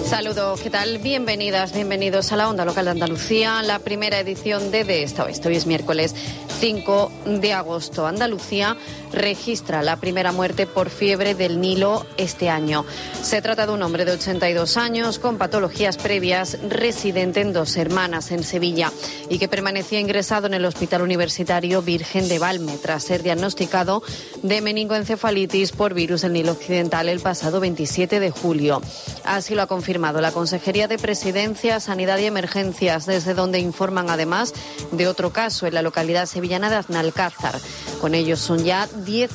Saludos, ¿qué tal? Bienvenidas, bienvenidos a la Onda Local de Andalucía, la primera edición de Esta Oeste. Hoy es miércoles 5 de agosto. Andalucía registra la primera muerte por fiebre del Nilo este año. Se trata de un hombre de 82 años con patologías previas, residente en Dos Hermanas, en Sevilla, y que permanecía ingresado en el Hospital Universitario Virgen de Valme tras ser diagnosticado de meningoencefalitis por virus del Nilo Occidental el pasado 27 de julio. Así lo ha confirmado la Consejería de Presidencia, Sanidad y Emergencias, desde donde informan además de otro caso en la localidad sevillana de Aznalcázar. Con ellos son ya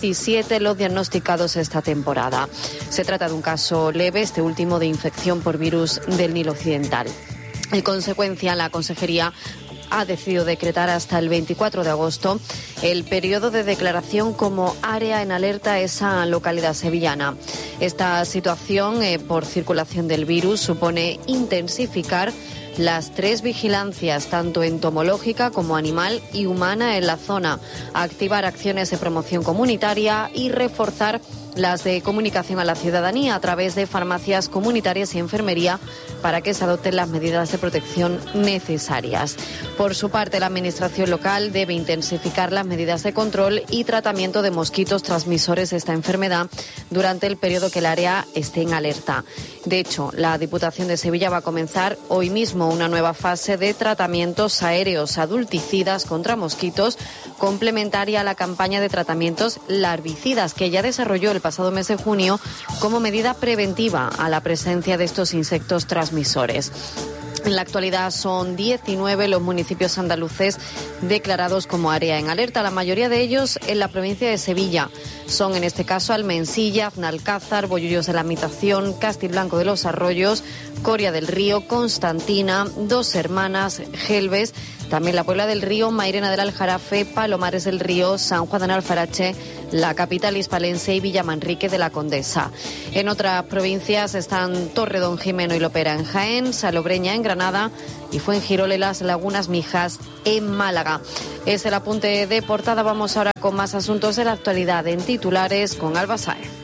17 los diagnosticados esta temporada. Se trata de un caso leve, este último de infección por virus del Nilo Occidental. En consecuencia, la Consejería ha decidido decretar hasta el 24 de agosto el periodo de declaración como área en alerta a esa localidad sevillana. Esta situación por circulación del virus supone intensificar las 3 vigilancias, tanto entomológica como animal y humana en la zona, activar acciones de promoción comunitaria y reforzar las de comunicación a la ciudadanía a través de farmacias comunitarias y enfermería para que se adopten las medidas de protección necesarias. Por su parte, la Administración local debe intensificar las medidas de control y tratamiento de mosquitos transmisores de esta enfermedad durante el periodo que el área esté en alerta. De hecho, la Diputación de Sevilla va a comenzar hoy mismo una nueva fase de tratamientos aéreos adulticidas contra mosquitos, complementaria a la campaña de tratamientos larvicidas que ya desarrolló el pasado mes de junio como medida preventiva a la presencia de estos insectos transmisores. En la actualidad son 19 los municipios andaluces declarados como área en alerta, la mayoría de ellos en la provincia de Sevilla. Son en este caso Almensilla, Aznalcázar, Bollullos de la Mitación, Castiblanco de los Arroyos, Coria del Río, Constantina, Dos Hermanas, Gelbes, también la Puebla del Río, Mairena del Aljarafe, Palomares del Río, San Juan de Alfarache, la capital hispalense y Villamanrique de la Condesa. En otras provincias están Torredonjimeno y Lopera en Jaén, Salobreña en Granada y Fuengirola y Las Lagunas Mijas en Málaga. Es el apunte de portada. Vamos ahora con más asuntos de la actualidad en titulares con Alba Sáez.